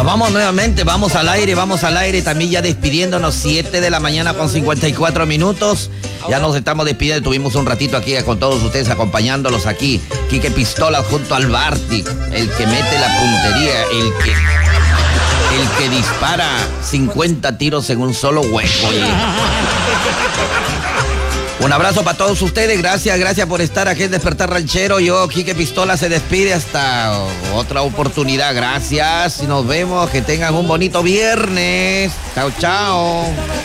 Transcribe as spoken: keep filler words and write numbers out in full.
Nos vamos nuevamente, vamos al aire, vamos al aire, también ya despidiéndonos, siete de la mañana con cincuenta y cuatro minutos. Ya nos estamos despidiendo, tuvimos un ratito aquí con todos ustedes acompañándolos aquí. Quique Pistolas junto al Barty, el que mete la puntería, el que, el que dispara cincuenta tiros en un solo hueco. Oye. Un abrazo para todos ustedes, gracias, gracias por estar aquí en Despertar Ranchero. Yo, Quique Pistola, se despide hasta otra oportunidad. Gracias y nos vemos, que tengan un bonito viernes. Chao, chao.